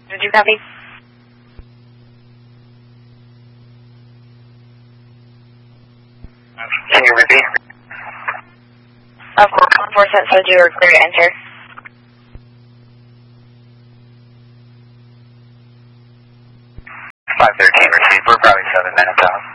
Did you copy? Can you repeat? Of course, 147 said you were clear to enter. 513 received. We're probably 7 minutes out.